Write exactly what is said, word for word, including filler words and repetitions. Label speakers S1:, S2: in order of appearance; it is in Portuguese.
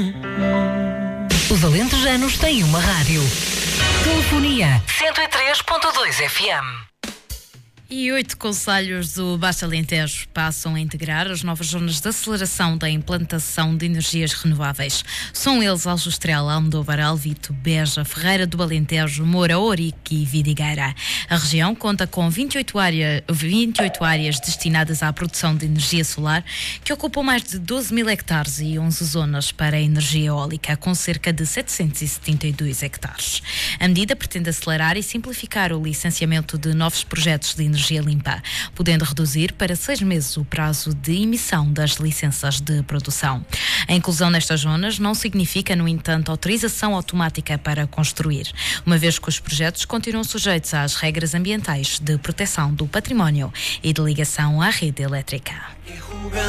S1: Os alentejanos têm uma rádio. Telefonia cento e três ponto dois F M.
S2: E oito concelhos do Baixo Alentejo passam a integrar as novas zonas de aceleração da implantação de energias renováveis. São eles Aljustrel, Almodóvar, Alvito, Beja, Ferreira do Alentejo, Moura, Ourique e Vidigueira. A região conta com vinte e oito, área, vinte e oito áreas destinadas à produção de energia solar, que ocupam mais de doze mil hectares e onze zonas para a energia eólica, com cerca de setecentos e setenta e dois hectares. A medida pretende acelerar e simplificar o licenciamento de novos projetos de energia energia limpa, podendo reduzir para seis meses o prazo de emissão das licenças de produção. A inclusão nestas zonas não significa, no entanto, autorização automática para construir, uma vez que os projetos continuam sujeitos às regras ambientais de proteção do património e de ligação à rede elétrica.